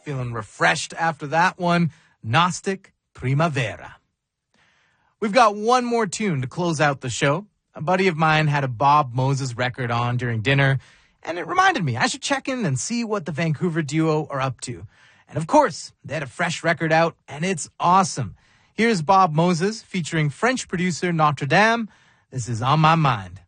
Feeling refreshed after that one. Gnostic Primavera. We've got one more tune to close out the show. A buddy of mine had a Bob Moses record on during dinner, and it reminded me I should check in and see what the Vancouver duo are up to. And of course, they had a fresh record out, and it's awesome. Here's Bob Moses featuring French producer Notre Dame. This is On My Mind.